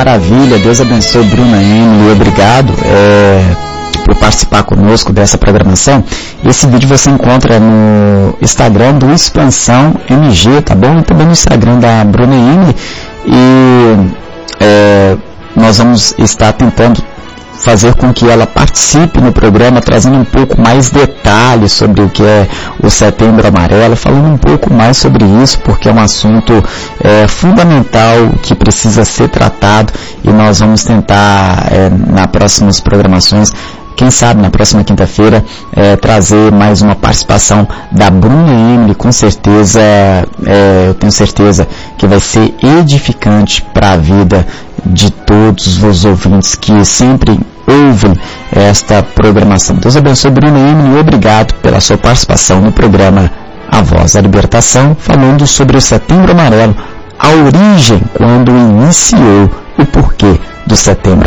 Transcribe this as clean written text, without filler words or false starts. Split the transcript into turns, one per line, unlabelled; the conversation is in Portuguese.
Maravilha, Deus abençoe Bruna Emily, obrigado por participar conosco dessa programação. Esse vídeo você encontra no Instagram do Expansão MG, tá bom? E também no Instagram da Bruna Emily. E nós vamos estar tentando fazer com que ela participe no programa, trazendo um pouco mais detalhes sobre o que é o Setembro Amarelo, falando um pouco mais sobre isso, porque é um assunto fundamental que precisa ser tratado, e nós vamos tentar, nas próximas programações, quem sabe na próxima quinta-feira, trazer mais uma participação da Bruna Emily. Com certeza, eu tenho certeza que vai ser edificante para a vida de todos os ouvintes que sempre ouvem esta programação. Deus abençoe Bruna Emily, obrigado pela sua participação no programa A Voz da Libertação, falando sobre o Setembro Amarelo, a origem, quando iniciou, o porquê do Setembro